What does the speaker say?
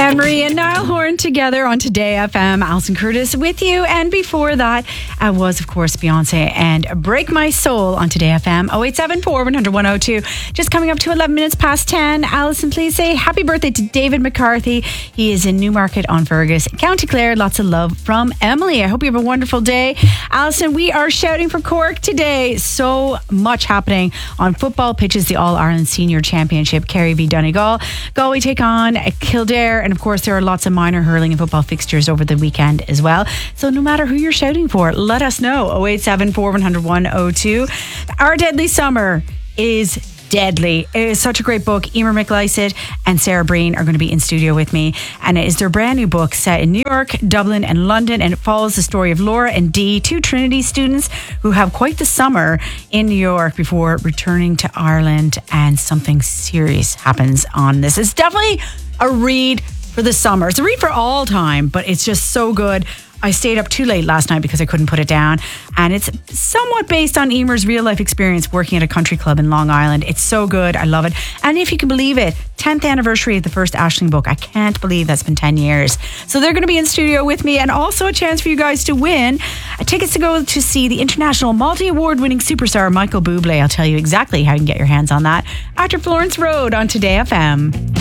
Anne-Marie and Niall Horan together on Today FM. Alison Curtis with you. And before that was, of course, Beyonce and Break My Soul on Today FM. 0874 100 102. Just coming up to 11 minutes past 10. Alison, please say happy birthday to David McCarthy. He is in Newmarket on Fergus, County Clare. Lots of love from Emily. I hope you have a wonderful day. Alison, we are shouting for Cork today. So much happening on football pitches. The All-Ireland Senior Championship. Kerry v Donegal. Galway take on Kildare. And of course, there are lots of minor hurling and football fixtures over the weekend as well. So no matter who you're shouting for, let us know. 0874 100 102. Our Deadly Summer is deadly. It is such a great book. Emer McLysaght and Sarah Breen are going to be in studio with me, and it is their brand new book set in New York, Dublin and London, and it follows the story of Laura and Dee, two Trinity students who have quite the summer in New York before returning to Ireland, and something serious happens on this. It's definitely a read for the summer. It's a read for all time, but it's just so good. I stayed up too late last night because I couldn't put it down. And it's somewhat based on Emer's real life experience working at a country club in Long Island. It's so good. I love it. And if you can believe it, 10th anniversary of the first Aisling book. I can't believe that's been 10 years. So they're going to be in studio with me, and also a chance for you guys to win tickets to go to see the international multi-award winning superstar Michael Bublé. I'll tell you exactly how you can get your hands on that after Florence Road on Today FM.